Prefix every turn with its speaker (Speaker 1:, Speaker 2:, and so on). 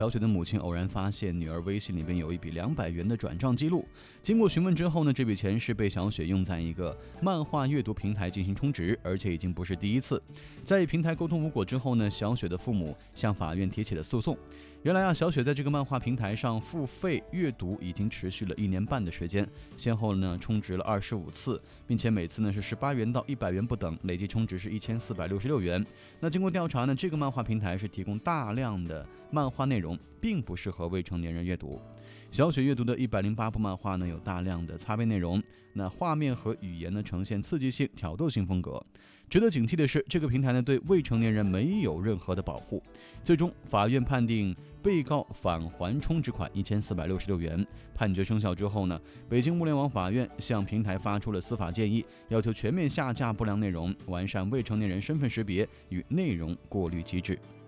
Speaker 1: 小雪的母亲偶然发现女儿微信里边有一笔200元的转账记录，经过询问之后呢，这笔钱是被小雪用在一个漫画阅读平台进行充值，而且已经不是第一次。在平台沟通无果之后呢，小雪的父母向法院提起了诉讼。原来小雪在这个漫画平台上付费阅读已经持续了1年半的时间，先后呢充值了25次，并且每次呢是18元到100元不等，累计充值是1466元。那经过调查呢，这个漫画平台是提供大量的漫画内容，并不适合未成年人阅读。小雪阅读的108部漫画呢，有大量的擦边内容，那画面和语言呢呈现刺激性、挑逗性风格。值得警惕的是，这个平台呢对未成年人没有任何的保护。最终，法院判定被告返还充值款1466元。判决生效之后呢，北京物联网法院向平台发出了司法建议，要求全面下架不良内容，完善未成年人身份识别与内容过滤机制。